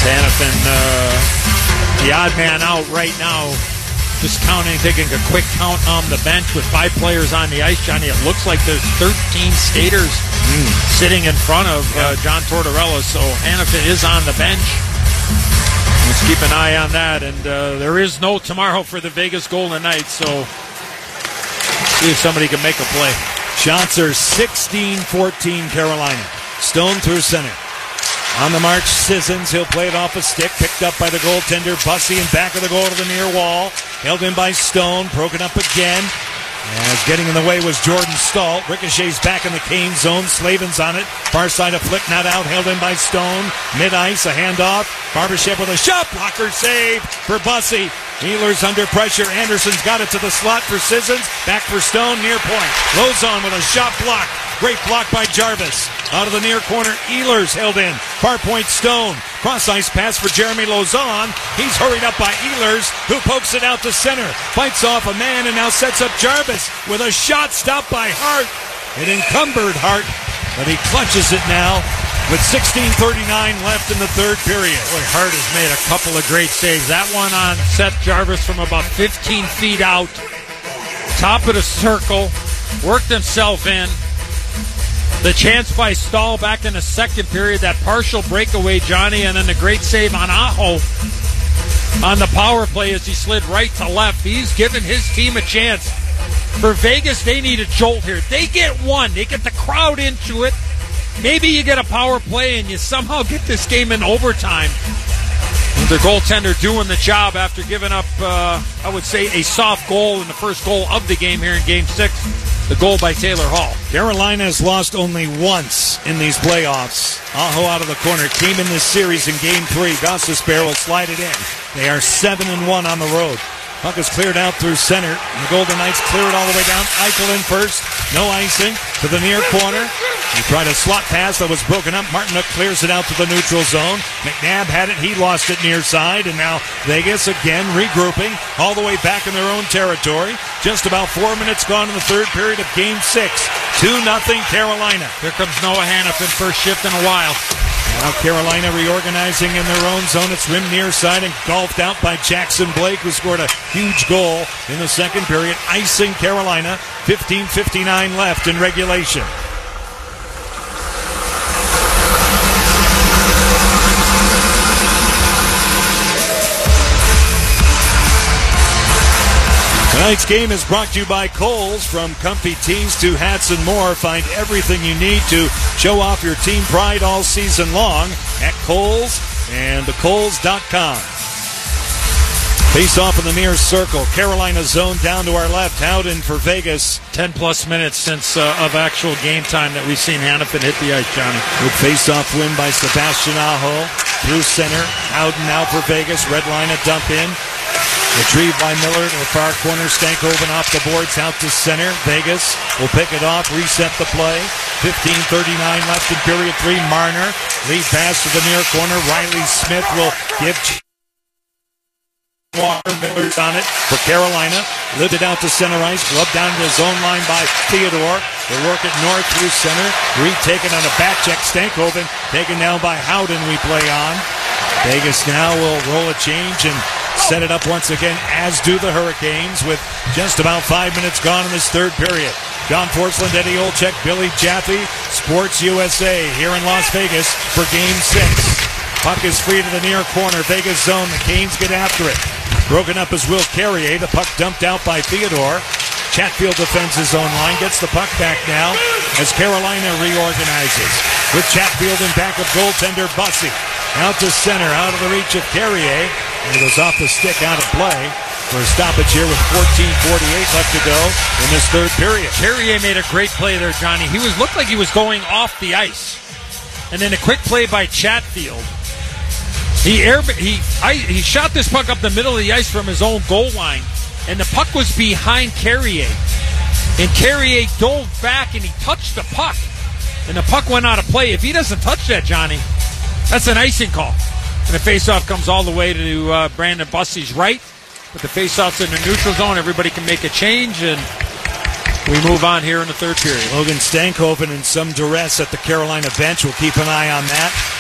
Hanifin, the odd man out right now. Just counting, taking a quick count on the bench with 5 players on the ice, Johnny. It looks like there's 13 skaters sitting in front of John Tortorella, so Hanifin is on the bench. Let's keep an eye on that. And there is no tomorrow for the Vegas Golden Knights, so see if somebody can make a play. Shots are 16-14 Carolina. Stone through center. On the march, Sissons. He'll play it off a stick. Picked up by the goaltender. Bussy in back of the goal to the near wall. Held in by Stone. Broken up again. As getting in the way was Jordan Stahl. Ricochets back in the Kane zone. Slavin's on it. Far side of flip, not out. Held in by Stone. Mid-ice, a handoff. Barbashev with a shot blocker save for Bussy. Ehlers under pressure. Anderson's got it to the slot for Sissons. Back for Stone, near point. Lozon with a shot block. Great block by Jarvis. Out of the near corner, Ehlers held in. Far point, Stone. Cross-ice pass for Jeremy Lozon. He's hurried up by Ehlers, who pokes it out to center. Fights off a man and now sets up Jarvis with a shot stopped by Hart. It encumbered Hart, but he clutches it now with 16:39 left in the third period. Boy, Hart has made a couple of great saves. That one on Seth Jarvis from about 15 feet out. Top of the circle. Worked himself in. The chance by Stahl back in the second period, that partial breakaway, Johnny, and then the great save on Aho on the power play as he slid right to left. He's given his team a chance. For Vegas, they need a jolt here. They get one. They get the crowd into it. Maybe you get a power play and you somehow get this game in overtime. Their goaltender doing the job after giving up, I would say, a soft goal in the first goal of the game here in Game 6. The goal by Taylor Hall. Carolina has lost only once in these playoffs. Aho out of the corner. Came in this series in Game 3. Gostisbehere will slide it in. They are 7-1 on the road. Puck is cleared out through center. The Golden Knights clear it all the way down. Eichel in first. No icing. To the near corner. He tried a slot pass that was broken up. Martinook clears it out to the neutral zone. McNabb had it. He lost it near side. And now Vegas again regrouping all the way back in their own territory. Just about 4 minutes gone in the third period of Game 6. 2-0 Carolina. Here comes Noah Hanifin, first shift in a while. Now Carolina reorganizing in their own zone. It's rim near side and golfed out by Jackson Blake, who scored a huge goal in the second period, icing Carolina. 15:59 left in regulation. Tonight's game is brought to you by Kohl's. From comfy tees to hats and more, find everything you need to show off your team pride all season long at Kohl's and thekohls.com. Face off in the near circle. Carolina zone down to our left. Howden for Vegas. 10-plus minutes since of actual game time that we've seen Hanifin hit the ice, Johnny. Good face-off win by Sebastian Aho. Through center. Howden now for Vegas. Red line a dump in. Retrieved by Miller to the far corner. Stankoven off the boards out to center. Vegas will pick it off, reset the play. 15:39 left in period 3. Marner lead pass to the near corner. Riley Smith will give Miller's on it for Carolina. Lived it out to center ice. Gloved down to the zone line by Theodore. They work it north through center. Retaken on a back check. Stankoven taken down by Howden. We play on. Vegas now will roll a change and set it up once again, as do the Hurricanes, with just about 5 minutes gone in this third period. John Forslund, Eddie Olczyk, Billy Jaffe, Sports USA here in Las Vegas for Game 6. Puck is free to the near corner. Vegas zone. The Canes get after it. Broken up is Will Carrier. The puck dumped out by Theodore. Chatfield defends his own line. Gets the puck back now as Carolina reorganizes. With Chatfield in back of goaltender Bussy. Out to center, out of the reach of Carrier. And it goes off the stick, out of play for a stoppage here with 14:48 left to go in this third period. Carrier made a great play there, Johnny. He looked like he was going off the ice. And then a quick play by Chatfield. He shot this puck up the middle of the ice from his own goal line, and the puck was behind Carrier. And Carrier dove back and he touched the puck, and the puck went out of play. If he doesn't touch that, Johnny, that's an icing call. And the faceoff comes all the way to Brandon Bussy's right. But the faceoff's in the neutral zone. Everybody can make a change, and we move on here in the third period. Logan Stankoven in some duress at the Carolina bench. We'll keep an eye on that.